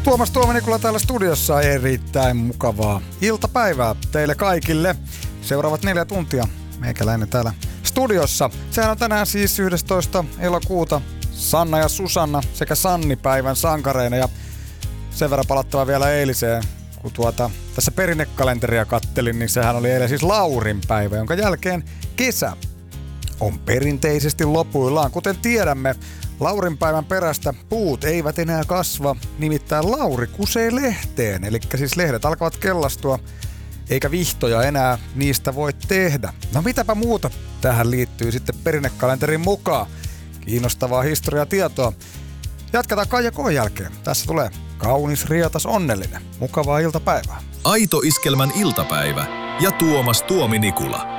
Tuomas Tuomi-Nikula täällä studiossa, erittäin mukavaa iltapäivää teille kaikille. Seuraavat 4 tuntia meikäläinen täällä studiossa. Sehän on tänään siis 11. elokuuta Sanna ja Susanna sekä Sanni-päivän sankareina. Ja sen verran palattava vielä eiliseen, kun tässä perinnekalenteria kattelin, niin sehän oli eilen siis Laurin päivä, jonka jälkeen kesä on perinteisesti lopuillaan. Kuten tiedämme, Laurin päivän perästä puut eivät enää kasva, nimittäin Lauri kusee lehteen, eli siis lehdet alkavat kellastua, eikä vihtoja enää niistä voi tehdä. No mitäpä muuta tähän liittyy sitten perinnekalenterin mukaan? Kiinnostavaa historiatietoa. Jatketaan Kaija Koon jälkeen. Tässä tulee kaunis, rietas, onnellinen. Mukavaa iltapäivää. Aito Iskelmän iltapäivä ja Tuomas Tuomi-Nikula.